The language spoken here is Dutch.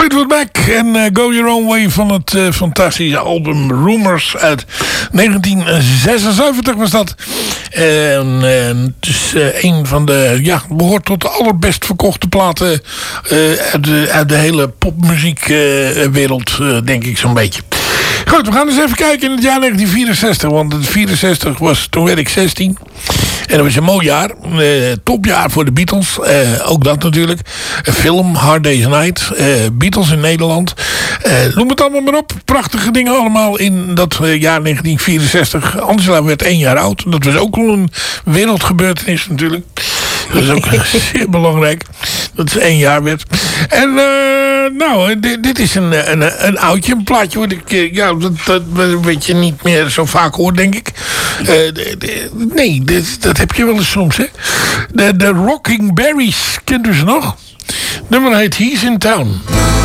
Fleetwood Mac en Go Your Own Way van het fantastische album Rumors uit 1976 was dat. Het is een van de, behoort tot de allerbest verkochte platen uit de hele popmuziekwereld, denk ik zo'n beetje. Goed, we gaan eens even kijken in het jaar 1964, want in 64 toen werd ik 16. En dat was een mooi jaar. Topjaar voor de Beatles. Ook dat natuurlijk. Film, Hard Day's Night. Beatles in Nederland. Noem het allemaal maar op. Prachtige dingen allemaal in dat jaar 1964. Angela werd 1 jaar oud. Dat was ook al een wereldgebeurtenis natuurlijk. Dat is ook zeer belangrijk. Dat ze 1 jaar werd. En dit is een oudje. Een plaatje wat ik dat weet je niet meer zo vaak hoor, denk ik. Nee, dat heb je wel eens soms, hè. De Rocking Berries, kent u ze nog? Nummer heet He's in Town.